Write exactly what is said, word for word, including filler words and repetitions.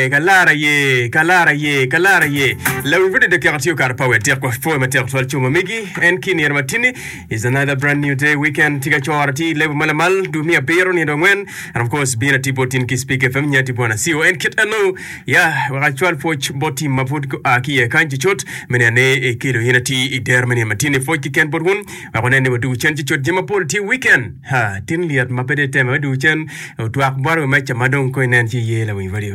ye kalara ye kalara ye kalara ye la video de quartier car power dire quoi faut mettre sur le chuma migi en kini matini is another brand new day weekend tiga chorati level malamal do me a beer ni dongwen and of course being a tipotin ki speak fm nyati bona C O N kit ano ya actual foch boti mapud aki e kanji chot menene e kilo hinati i der meni matini foch ken bodun akonene wadu chanji chot jema pol ti weekend ha tin liat mapede tema du chen tuak baro ma chamadong ko nen chi ye la wi video